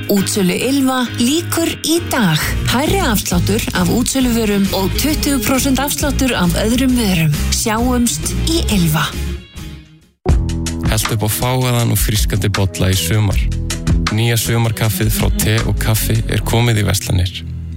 Útsölu Ylva lýkur í dag. Hærri afsláttur af útsöluvörum og 20% afsláttur af öðrum vörum. Sjáumst í Ylva. Held upp á fágaðan og frískandi bolla í sumar. Nýja sumarkaffið frá te og kaffi komið í verslanir.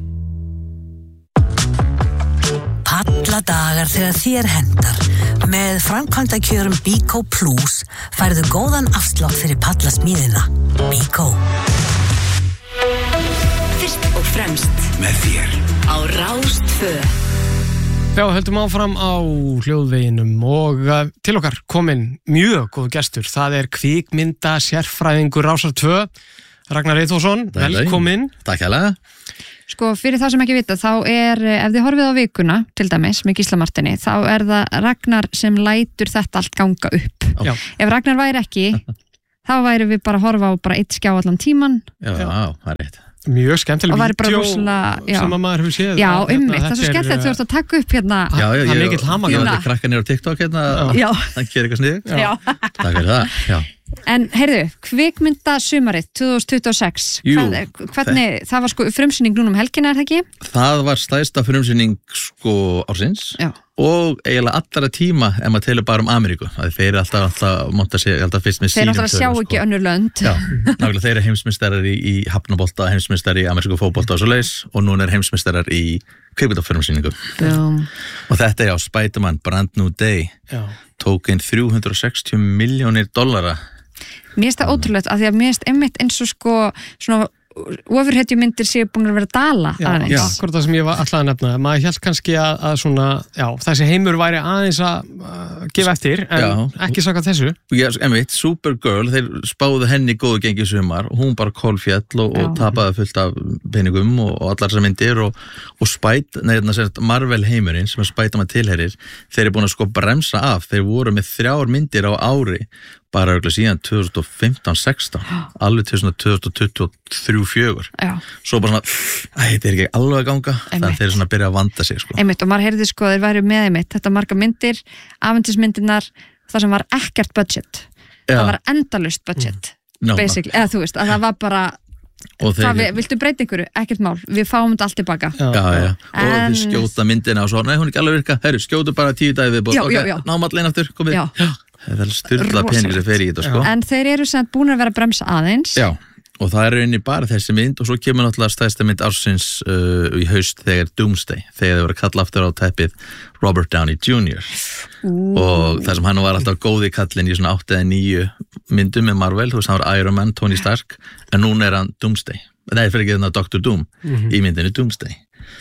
Palladagar þegar þér hendar. Með framkvæmdakjörum Biko Plus færðu góðan afslátt fyrir pallasmíðina. Biko. Fyrst og fremst með þér á Rás 2. Já, höldum áfram á hljóðveginum og til okkar kominn mjög góð gestur. Það kvikmynda sérfræðingur Rásar 2, Ragnar Eyþórsson, velkominn. Takk hérlega. Sko, fyrir það sem ekki vita, þá ef þið horfið á vikuna, til dæmis, með Gísla Marteini, þá það Ragnar sem lætur þetta allt ganga upp. Já. Ef Ragnar væri ekki, þá væri við bara að horfa á bara eitt skjá allan tíman. Já, það rétt. Mjög skemmtileg vídeo sem að maður hefur séð. Já, það er svo skemmtilegt þú ert að taka upp hérna. Já, það mikill hamar. Ég var krakka niður á TikTok hérna. Já. Það gerir eitthvað snið. Já. Takk fyrir það, já. En heyrðu, kvikmynda sumarið 2026, hvernig, það var sko frumsýning núna helgina, það ekki? Það var stærsta frumsýning sko ársins. Já. Og eiginlega allra tíma ef maður telur bara Ameríku. Þeir alltaf monta sig alltaf fyrst með sínum. Þeir náttúrulega sjá ekki önnur lönd. Já, nákvæmlega þeir heimsmeistarar í hafnabolta, heimsmeistarar í amerísku fótbolta og svo leiðis og núna heimsmeistarar í kvikmyndafrumsýningu. Og þetta Spider-Man Brand New Day tók inn $360 milljónir. Mér finnst það ótrúlegt af því að mér finnst einmitt eins og sko svona ofurhetjumyndir séu búin að vera að dala aðeins. Já, akkurat það sem ég var alltaf að nefna. Maður hélt kannski að svona, þessi heimur væri aðeins að gefa eftir, en ekki saka þessu. Já, einmitt, Supergirl, þeir spáðu henni góðu gengi sumar og hún bara kolfjall og tapaði fullt af peningum og allar þessar myndir og Marvel heimurinn sem Spider-Man tilherir, þeir búin að sko bremsa af. Þeir voru með 3 myndir á ári bara síðan 2015-16 alveg til 2023-24 svo bara svona þetta ekki alveg að ganga þannig að þeir svona byrja að vanda sig sko. Einmitt, og maður heyrði sko þeir væri með einmitt þetta marga myndir, afhentismyndirnar það sem var ekkert budget það var endalaust budget basically, eða þú veist, að það var bara viltu breyta einhverju, ekkert mál við fáum þetta allt tilbaka og þið skjóta myndina og svo, nei hún ekki alveg virka skjótu bara 10 dagi viðbót náum allir aftur, komið það styrla peningur sem fer í þetta sko. En þeir eru sem búin að vera að bremsa aðeins Já, og það rauninni bara þessi mynd og svo kemur náttúrulega stærsta mynd ársins í haust þegar Doomsday þegar þeir voru að kalla aftur á teppið Robert Downey Jr. Og það sem hann var alltaf góði kallinn í svona 8 eða 9 myndum með Marvel, þú veist hann var Iron Man, Tony Stark en núna hann Doomsday nei, fyrir ekki þarna Dr. Doom í myndinu Doomsday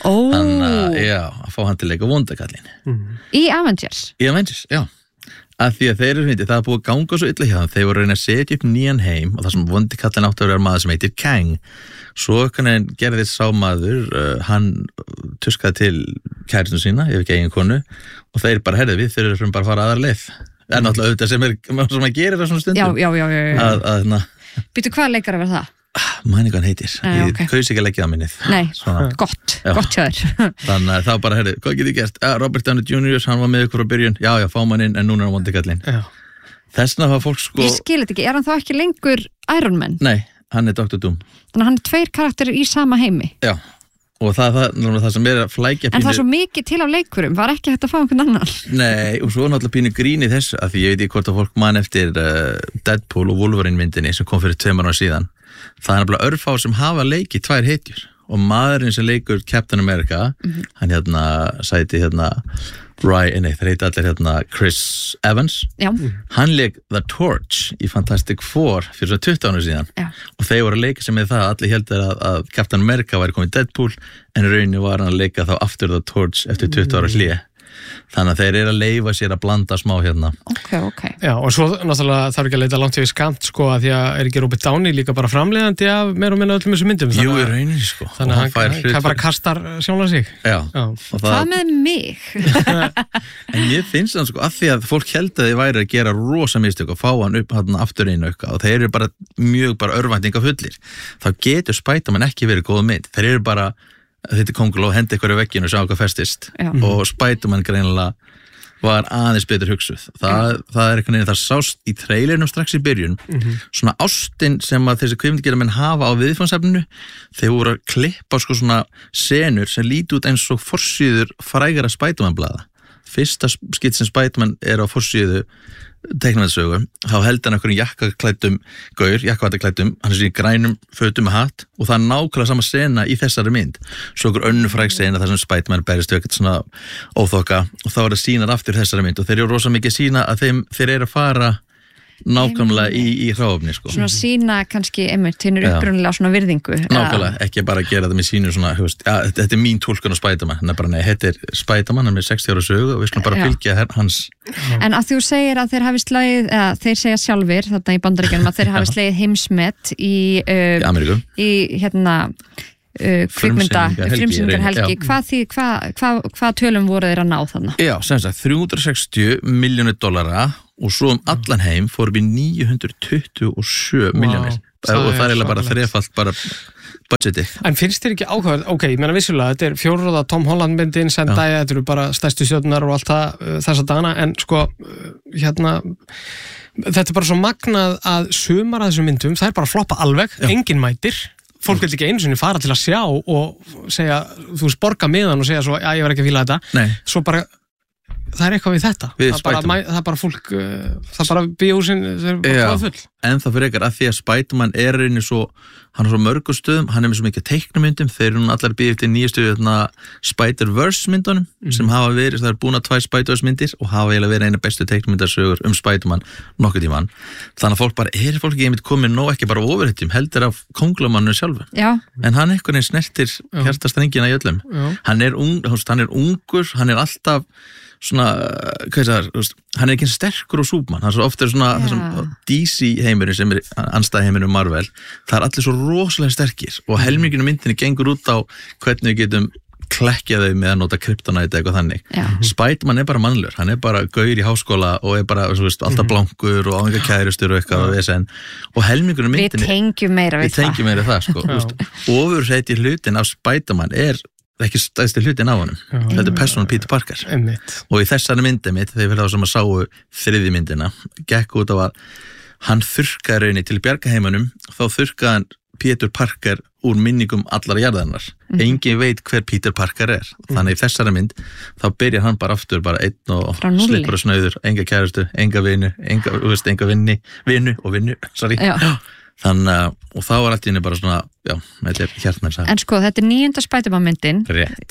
Þannig að fá hann til leika vondakallinn Í Avengers? Í Avengers, já að því að þeir eru það er búið að ganga svo illa hjá þeim þeir voru að reyna að setja upp nýjan heim og það sem vondi kallin átti að vera maður sem heitir Kang svo gerðist sá maður hann tuskaði til kæristun sína ef ekki eigin konu og þeir bara við þurfum bara að fara aðra leið en náttúrulega auðvitað sem að gera það svona stundum Býtu hvað leikar að vera það? Mæni hvað hann heitir, ég kaus ekki að leggja það minnið Nei, gott hjör Þannig að þá bara, hvað getur ég gert? Robert Downey Jr. hann var með ykkur á byrjun Já, fá mann inn, en núna er hann vondi kallinn Þessna var fólk sko Ég skil þetta ekki, hann þá ekki lengur Iron Man? Nei, hann er Dr. Doom Þannig að hann 2 karakterir í sama heimi Já, og það sem er að flækja En það er svo mikið til af leikurum, var ekki hægt að fá einhvern annan Nei, og svo náttúrulega pínu grín í þessu af því ég veit ekki hvort að fólk man eftir Deadpool og Wolverine myndinni sem kom fyrir 2 ára síðan Það er nefnilega örfá sem hafa leikið 2 hetjur og maðurinn sem leikur Captain America hann sæti þeir heiti allir Chris Evans hann leik The Torch í Fantastic Four fyrir svo 20 ára síðan og þeir voru að leika sem með það allir heldur að Captain America væri komið Deadpool en rauninni var hann að leika þá aftur The Torch eftir 20 ára hlé Þannig að þeir eru að leyfa sér að blanda smá hérna. Ok. Já, og svo náttúrulega þarf ekki að leita langt yfir skamt, sko, að því að ekki Robert Downey líka bara framleiðandi af meira og minna öllum þessum myndum. Jú, í rauninni, sko. Þannig að hann bara kastar sjálfan sig. Já. Hvað með mig? En ég finnst það, sko, að því að fólk held að þið væri að gera rosa mistök og fá hann upp hann aftur einu auka og þeir eru bara mjög örvæntingafullir. Þá getur Spider-Man ekki verið góð mynd. Þeir eru bara þetta er kónguló, hendi ykkur í vegginu og sjá hvað festist og Spider-Man greinilega var aðeins betur hugsuð. Það er einhvern veginn, það sást í trailernum strax í byrjun, svona ástin sem að þessi kvikmyndagerðarmenn hafa á viðfangsefninu, þeir voru að klippa sko svona senur sem líti út eins og forsíður frægara Spider-Man-blaða. Fyrsta skitt sem Spider-Man er á forsíðu teiknumyndasögu, þá heldur hann einhverjum jakkafataklæddum, hann er sér í grænum fötum með hatt og það er nákvæmlega sama sena í þessari mynd. Svo einhver önnur fræg sena þar sem Spider-Man berist við eitthvað svona óþokka og þá er það sínar aftur þessari mynd og þeir eru rosa mikið að sína að þeir eru að fara nákvæmlega í hráöfni sko. Svona sína kannski einmitt hinn upprunalega svona virðingu nákvæmlega, ekki bara að gera það með sínu svona, þetta er mín túlkun á Spider-Man hann er bara, nei, þetta er Spider-Man, hann er með 60 ára sögu og við skulum bara fylgja hans. En að þú segir að þeir hafi slegið, þeir segja sjálfir þarna í Bandaríkjunum að þeir hafi slegið heimsmet í Ameríku í frumsýningarhelgi hvað tölum voru þeir að ná þarna? Já, sem sagt, $360 milljónir og svo allan heim fór við 927 milljónir og það er bara þrefalt bara budgeti. En finnst þér ekki áhugaverð, ok, ég meina vissulega, þetta er fjórða Tom Holland myndin, Zendaya, þetta eru bara stærstu stjörnunar og allt það þessa dagana, en sko, þetta er bara svo magnað að sumar að þessum myndum, það er bara að floppa alveg, engin mætir, fólk vil ekki einu sinni fara til að sjá og segja, þú veist, borga miðan og segja svo, já, ég var ekki að fíla þetta, svo bara það er eitthvað við þetta, það er bara fólk, það er bara bíósin það er bara full. En það fyrir ekkert að því að Spider-Man er reyni svo, hann er svo mörgum stöðum, hann er með svo mikið teiknumyndum, þeir eru allar býðið eftir nýjastu Spider-Verse myndunum sem hafa verið, það er búin að 2 Spider-Verse myndir og hafa eiginlega verið eina bestu teiknumyndasögur Spider-Man nokkuð tímann. Þannig að fólk bara, fólk ekki einmitt komið nóg ekki bara ofurhetjum, heldur af kónglamannu sjálfu. Já. En hann einhvern veginn snertir hjartastrengina í öllum. Hann er ungur, hann er alltaf svona, hvað er það, hann er ekki sterkur og Superman, hann er svo ofta svona þessum DC heimurinn sem er anstæð heimurinn Marvel, það er allir svo rosalega sterkir og helminginu myndinni gengur út á hvernig við getum klekkja þau með að nota kryptonite eitthvað þannig. Spider-Man er bara mannlegur, hann er bara gaur í háskóla og er bara alltaf blankur og á einhver kærustur og eitthvað og helminginu myndinni við tengjum meira við það sko. Ofurheiti hlutin af Spider-Man er ekki stæðsti hlutin á honum. Þetta er persónan Peter Parker. Og í þessari myndi mitt, þegar við þá sem að sáu þriðju myndina, gekk út á að hann þurrkaði rauninni til bjargaheimunum, þá þurrkaði hann Peter Parker úr minningum allar jarðarinnar. Engin veit hver Peter Parker er. Þannig í þessari mynd, þá byrjar hann bara aftur, bara einn og slippur og snauður, enga kærustu, enga vinu, enga vinnu, sorry. Þannig, og þá var allt í henni bara svona, já, þetta er hjartmenn En sko, þetta er 9. Spider-Man myndin. Rétt.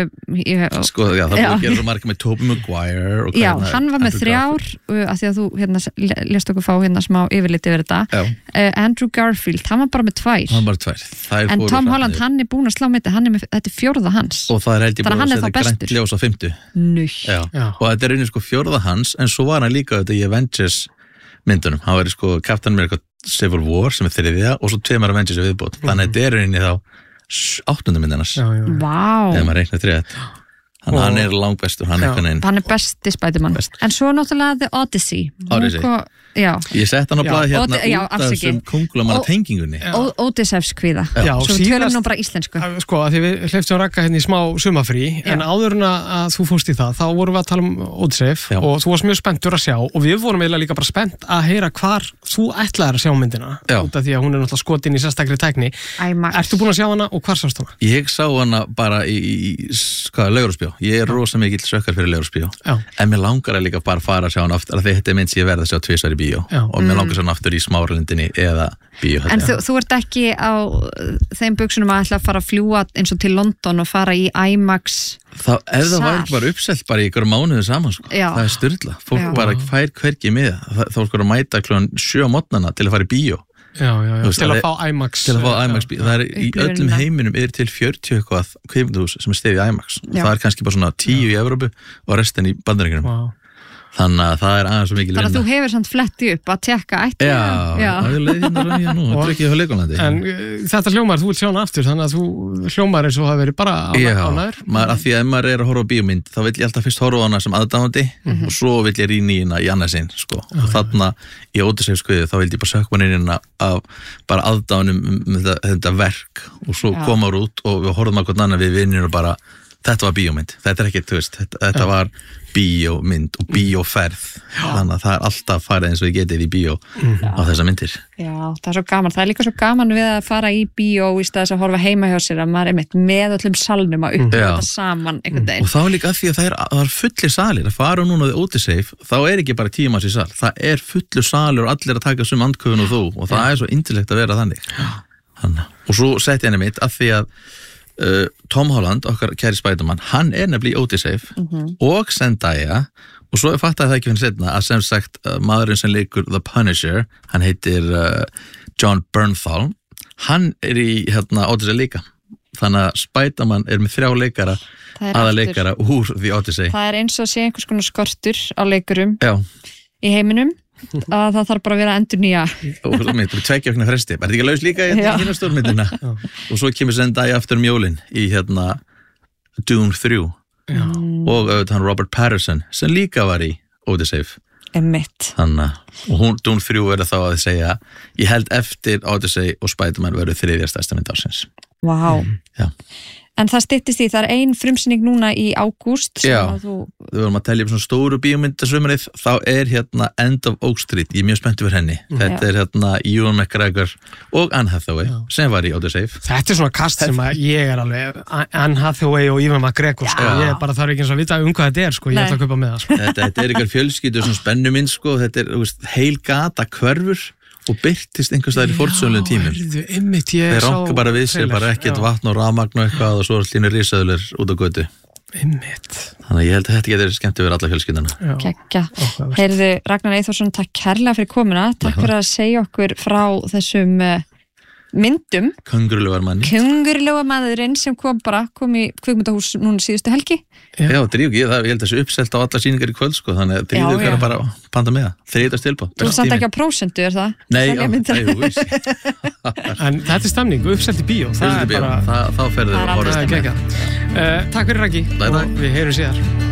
Sko, já, það búið að gera svo margir með Tobey Maguire og já, hann var með 3 af því að þú lest okkur fá smá yfirlit yfir þetta. Andrew Garfield, hann var bara með 2. Hann var bara 2. En Tom Holland, hann er búin að slá með þetta, þetta er 4. hans. Og það er held ég búin að setja grænt ljós á 5. Og þetta er raunin sko 4. hans, en svo var hann líka þetta í Avengers myndunum. Hann var sko Captain America Civil War sem er 3. og svo 2 Avengers viðbót. Þannig að þetta er rauninni þá 8. myndinars. Vá. Ef maður reiknar 3. Þannig að hann er langbestur, hann er besti Spider-Man. En svo náttúrulega The Odyssey. Ég sett hann á blaði hérna út af þessum kóngulamanna tengingunni. Ódysseifskvíða. Svo tölum nú bara íslensku. Sko, að því við hleyptum Ragga hérna í smá sumafrí, en áður en að þú fórst í það, þá vorum við að tala um Ódysseif og þú varst mjög spenntur að sjá og við vorum eiginlega líka bara spennt að heyra hvar þú ætlaðir að sjá myndina, út af því að hún er náttúrulega skotin í sérstakri tækni. Ertu búin að sjá hana og hvar sást hana? Ég sá hana bara í Leigursbjó. Ég er rosa mikill sökkar fyrir Leigursbjó. En mér langar að líka bara fara að sjá hana aftur, af því þetta er mynd sem ég verð að sjá 2 í bíó og mér langar svona aftur í Smáralindinni eða bíó. En þú ert ekki á þeim buxunum að ætla að fara að fljúa eins og til London og fara í IMAX ef það var ekki bara uppselt bara í ykkur mánuðu saman sko. Það er styrla, fólk bara fær hvergi með það fólk er að mæta klukkan 7 á morgnana til að fara í bíó til að fá IMAX það er í öllum heiminum til 40 eitthvað kvikmyndahús sem er stefið í IMAX og það er kannski bara svona 10 í Evrópu og restin í Bandaríkjunum. Þannig að það er aðeins svo mikil vinna. Þannig að þú hefur samt fletti upp að tekka ætti. Já, það er leið hérna nú, það er ekki hjá Leikolandi. En þetta hljómar, þú vilt sjá hana aftur, þannig að þú hljómar eins og það verið bara ánæður. Já, af því að ef maður er að horfa á bíómynd, þá vill ég alltaf fyrst horfa á hana sem aðdáandi og svo vill ég rýna í hana í annað sinn, sko. Og þarna í Ódysseifskviðu, þá vildi ég bara sökka mann inn af bara aðdánum þetta verk og svo koma út og við horfum að hvern annan við vinnir og bara þetta var bíómynd, þetta er ekki, þú veist, þetta var bíómynd og bíóferð þannig að það alltaf farið eins og þið getið í bíó á þessa myndir. Já, það er svo gaman, það er líka svo gaman við að fara í bíó í staðis að horfa heima hjá sér að maður einmitt með öllum salnum að upplifa þetta saman einhvern veginn. Og þá er líka að því að það er fullir salir að fara núna við Odyssey, þá er ekki bara 10 manns í sal, það er fullur salur og allir að taka sum andköfun og þú og það er svo yndislegt að vera þannig. Og svo sett ég henni mitt að því að Tom Holland, okkar kæri Spiderman, hann er nefnilega í Odyssey og Zendaya og svo fattaði það ekki fyrir setna að sem sagt maðurinn sem leikur The Punisher, hann heitir John Bernthal, hann er í Odyssey líka, þannig að Spiderman er með 3 leikara, aðaleikara úr The Odyssey. Það er eins og að sé einhvers konar skortur á leikurum í heiminum að það þarf bara að vera endur nýja og það er 2 vikna fresti, er þetta ekki laus líka í hérna stórmyndina og svo kemur Zendaya aftur jólin í Dune 3 og hann Robert Pattinson sem líka var í Odyssey og Dune 3 verður þá að segja ég held eftir Odyssey og Spider-Man verður 3. stærsta mynd ársins. Vá. En það styttist í, það er ein frumsýning núna í ágúst. Já, við vorum að telja svona stóru bíómyndasömurið, þá er End of Oak Street, ég er mjög spennt yfir henni. Þetta er Ewan McGregor og Anne Hathaway sem var í Odyssey. Þetta er svona kast sem að ég er alveg, Anne Hathaway og Ewan McGregor, ég bara þarf ekki eins að vita hvað þetta er, ég ætla að kaupa með það. Þetta er ykkur fjölskyldu, svona spennuminn, þetta er heil gata hverfur og byrtist einhvers staðar í fornsögulegum tímum. Þeir ranka bara við sér, bara ekkert vatn og rafmagn og eitthvað og svo er allir risaðulir út á götu. Einmitt. Þannig að ég held að þetta getur skemmt yfir alla fjölskylduna. Kekja. Heyrðu, Ragnar Eyþórsson, takk kærlega fyrir komuna. Takk fyrir að segja okkur frá þessum myndum. Köngurlöga maðurinn sem kom í kvikmyndahús núna síðustu helgi. Já, dríf ekki, ég held að þessu uppselt á alla sýningar í kvöld þannig að drífðu ykkur bara panta með það 3. tilboð. Þú samt ekki á prósentu, er það? Nei, en þetta er stemning, uppselt í bíó þá ferður og horfist. Takk fyrir Raggi og við heyrum síðar.